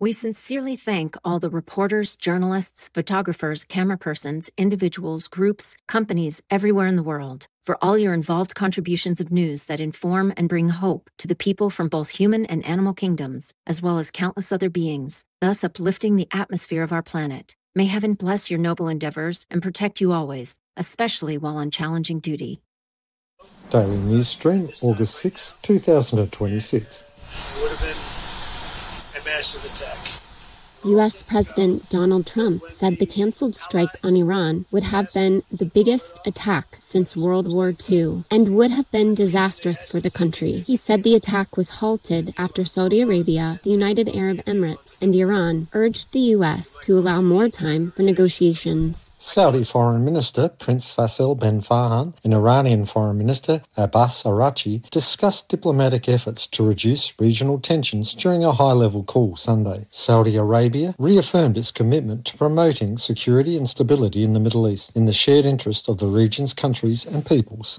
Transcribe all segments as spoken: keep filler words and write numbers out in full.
We sincerely thank all the reporters, journalists, photographers, camerapersons, individuals, groups, companies everywhere in the world for all your involved contributions of news that inform and bring hope to the people from both human and animal kingdoms, as well as countless other beings, thus uplifting the atmosphere of our planet. May heaven bless your noble endeavors and protect you always, especially while on challenging duty. Daily News Stream, August sixth, twenty twenty-six. It would have been a massive attack. U S President Donald Trump said the canceled strike on Iran would have been the biggest attack since World War Two and would have been disastrous for the country. He said the attack was halted after Saudi Arabia, the United Arab Emirates, and Iran urged the U S to allow more time for negotiations. Saudi Foreign Minister Prince Faisal bin Farhan and Iranian Foreign Minister Abbas Araghchi discussed diplomatic efforts to reduce regional tensions during a high-level call Sunday. Saudi Arabia reaffirmed its commitment to promoting security and stability in the Middle East in the shared interest of the region's countries and peoples.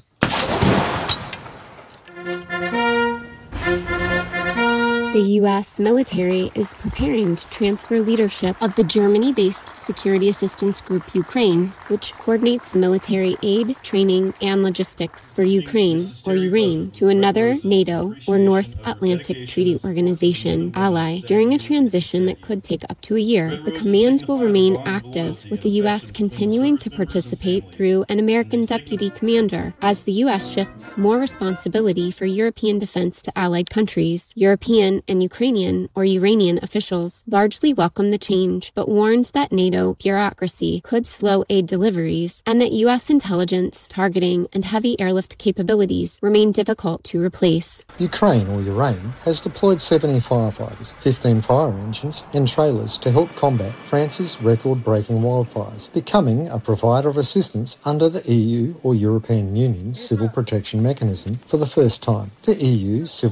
The U S military is preparing to transfer leadership of the Germany-based Security Assistance Group Ukraine, which coordinates military aid, training, and logistics for Ukraine, or Ukraine, to another NATO or North Atlantic Treaty Organization ally during a transition that could take up to a year. The command will remain active, with the U S continuing to participate through an American deputy commander as the U S shifts more responsibility for European defense to allied countries. European and Ukrainian or Iranian officials largely welcomed the change, but warned that NATO bureaucracy could slow aid deliveries and that U S intelligence, targeting, and heavy airlift capabilities remain difficult to replace. Ukraine, or Ukraine, has deployed seventy firefighters, fifteen fire engines, and trailers to help combat France's record-breaking wildfires, becoming a provider of assistance under the E U or European Union Civil Protection Mechanism for the first time. The E U Civil